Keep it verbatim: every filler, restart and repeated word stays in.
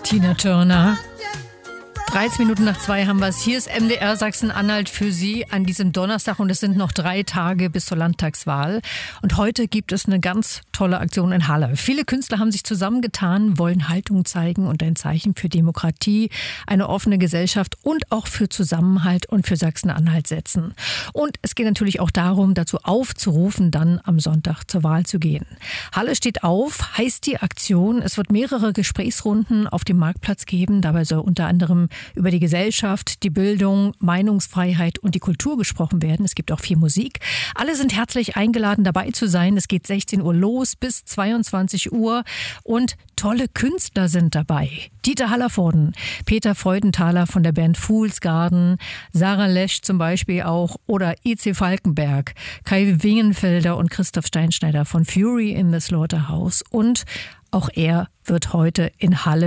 Tina Turner. dreizehn Minuten nach zwei haben wir es. Hier ist M D R Sachsen-Anhalt für Sie an diesem Donnerstag und es sind noch drei Tage bis zur Landtagswahl. Und heute gibt es eine ganz tolle Aktion in Halle. Viele Künstler haben sich zusammengetan, wollen Haltung zeigen und ein Zeichen für Demokratie, eine offene Gesellschaft und auch für Zusammenhalt und für Sachsen-Anhalt setzen. Und es geht natürlich auch darum, dazu aufzurufen, dann am Sonntag zur Wahl zu gehen. Halle steht auf, heißt die Aktion. Es wird mehrere Gesprächsrunden auf dem Marktplatz geben. Dabei soll unter anderem über die Gesellschaft, die Bildung, Meinungsfreiheit und die Kultur gesprochen werden. Es gibt auch viel Musik. Alle sind herzlich eingeladen, dabei zu sein. Es geht sechzehn Uhr los bis zweiundzwanzig Uhr und tolle Künstler sind dabei. Dieter Hallervorden, Peter Freudenthaler von der Band Fool's Garden, Sarah Lesch zum Beispiel auch oder I C Falkenberg, Kai Wingenfelder und Christoph Steinschneider von Fury in the Slaughterhouse. Und auch er wird heute in Halle